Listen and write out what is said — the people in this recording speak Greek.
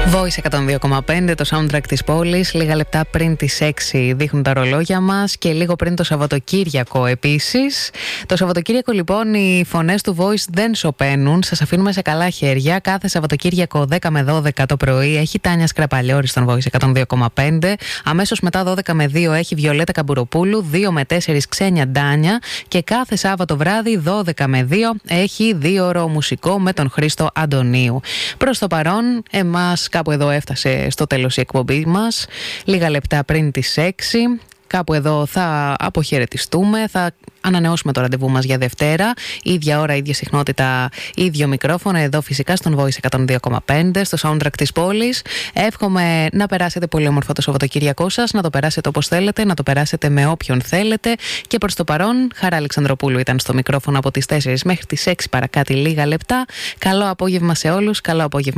Voice 102,5, το soundtrack της πόλης. Λίγα λεπτά πριν τις 6 δείχνουν τα ρολόγια μας και λίγο πριν το Σαββατοκύριακο επίσης. Το Σαββατοκύριακο λοιπόν οι φωνές του Voice δεν σωπαίνουν. Σας αφήνουμε σε καλά χέρια. Κάθε Σαββατοκύριακο 10 με 12 το πρωί έχει Τάνια Σκραπαλιώρη στον Voice 102,5. Αμέσως μετά 12 με 2 έχει Βιολέτα Καμπουροπούλου. 2 με 4 Ξένια Ντάνια. Και κάθε Σάββατο βράδυ 12 με 2 έχει 2ωρο μουσικό με τον Χρήστο Αντωνίου. Προς το παρόν, εμάς κάπου εδώ έφτασε στο τέλος η εκπομπή μας. Λίγα λεπτά πριν τις 6. Κάπου εδώ θα αποχαιρετιστούμε, θα ανανεώσουμε το ραντεβού μας για Δευτέρα. Ίδια ώρα, ίδια συχνότητα, ίδιο μικρόφωνο. Εδώ φυσικά στον Voice 102,5, στο soundtrack της πόλης. Εύχομαι να περάσετε πολύ όμορφα το Σαββατοκύριακό σας, να το περάσετε όπως θέλετε, να το περάσετε με όποιον θέλετε. Και προς το παρόν, Χαρά Αλεξανδροπούλου ήταν στο μικρόφωνο από τις 4 μέχρι τις 6 παρακάτω λίγα λεπτά. Καλό απόγευμα σε όλους, καλό απόγευμα.